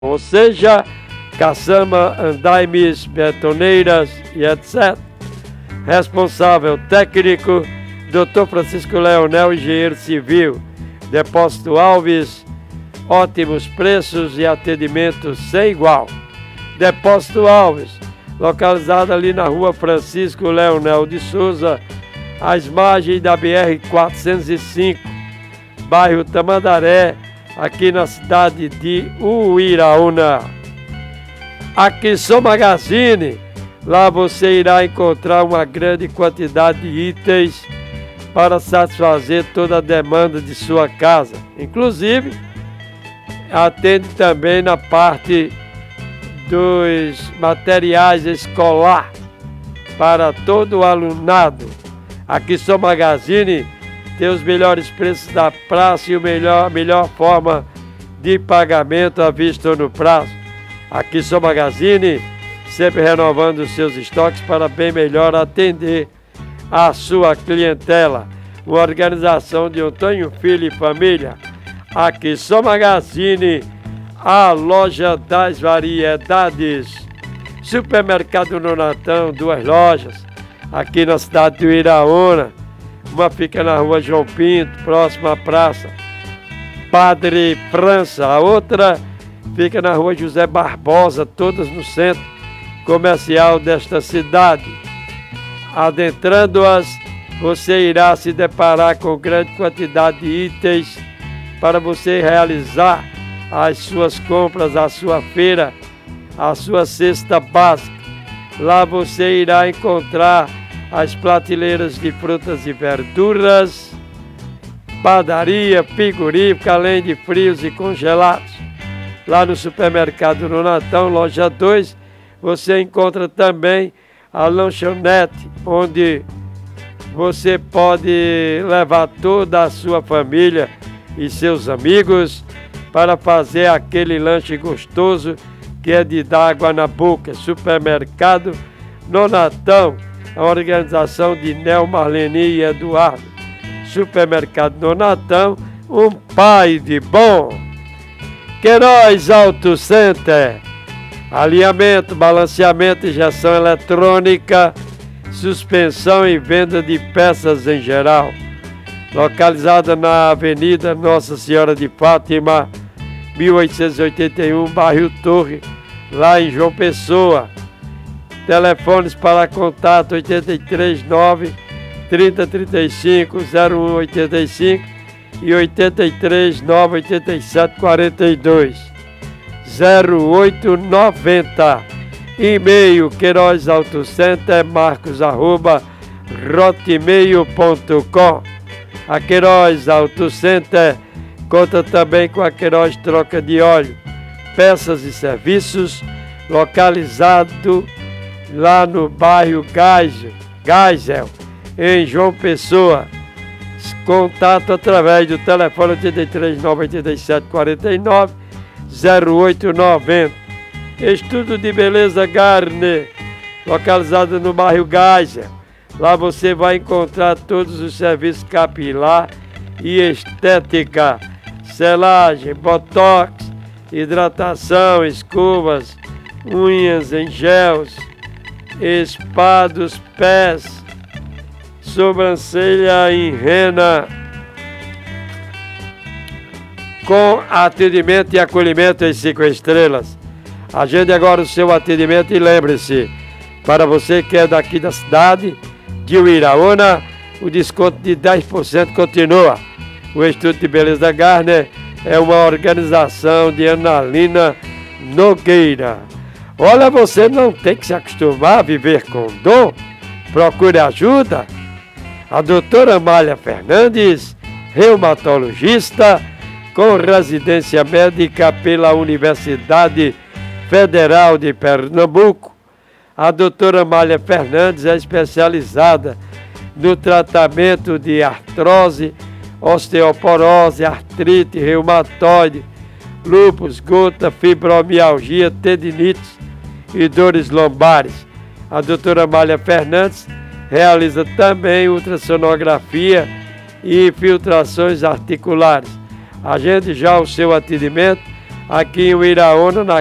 ou seja, caçamba, andaimes, betoneiras e etc. Responsável técnico, Dr. Francisco Leonel, engenheiro civil. Depósito Alves, ótimos preços e atendimento sem igual. Depósito Alves, localizado ali na rua Francisco Leonel de Souza, às margens da BR-405, bairro Tamandaré, aqui na cidade de Uiraúna. Aqui Som Magazine, lá você irá encontrar uma grande quantidade de itens para satisfazer toda a demanda de sua casa. Inclusive, atende também na parte dos materiais escolar para todo o alunado. Aqui Som Magazine tem os melhores preços da praça e a melhor forma de pagamento à vista ou no prazo. Aqui Som Magazine, sempre renovando os seus estoques para bem melhor atender a sua clientela. Uma organização de Antônio Filho e Família. Aqui Som Magazine, a loja das variedades. Supermercado Nonatão, 2 lojas, aqui na cidade de Uiraúna. Uma fica na rua João Pinto, próxima à praça Padre França. A outra fica na rua José Barbosa, todas no centro comercial desta cidade. Adentrando-as, você irá se deparar com grande quantidade de itens para você realizar as suas compras, a sua feira, a sua cesta básica. Lá você irá encontrar as prateleiras de frutas e verduras, padaria, frigorífica, além de frios e congelados. Lá no supermercado Nonatão, loja 2, você encontra também a lanchonete, onde você pode levar toda a sua família e seus amigos para fazer aquele lanche gostoso que é de dar água na boca. Supermercado Nonatão, a organização de Nel, Marleni e Eduardo. Supermercado Nonatão, um pai de bom. Queiroz Auto Center, alinhamento, balanceamento, injeção eletrônica, suspensão e venda de peças em geral. Localizada na Avenida Nossa Senhora de Fátima, 1881, bairro Torre, lá em João Pessoa. Telefones para contato 839 3035 0185 e 83 987 42 0890. E-mail queirozautocenter marcos@hotmail.com. A Queiroz Auto Center conta também com a Queiroz Troca de Óleo, peças e serviços, localizado lá no bairro Geisel, em João Pessoa. Contato através do telefone 83 987 49 0890. Estudo de Beleza Garner, localizado no bairro Geisel. Lá você vai encontrar todos os serviços capilar e estética, selagem, botox, hidratação, escovas, unhas em gels, spa dos pés, sobrancelha em rena, com atendimento e acolhimento em 5 estrelas. Agende agora o seu atendimento e lembre-se, para você que é daqui da cidade de Uiraúna, o desconto de 10% continua. O Estúdio de Beleza Garner é uma organização de Analina Nogueira. Olha, você não tem que se acostumar a viver com dor. Procure ajuda. A doutora Amália Fernandes, reumatologista, com residência médica pela Universidade Federal de Pernambuco. A doutora Amália Fernandes é especializada no tratamento de artrose, osteoporose, artrite, reumatoide, lúpus, gota, fibromialgia, tendinites e dores lombares. A doutora Amália Fernandes realiza também ultrassonografia e infiltrações articulares. Agende já o seu atendimento aqui em Uiraúna, na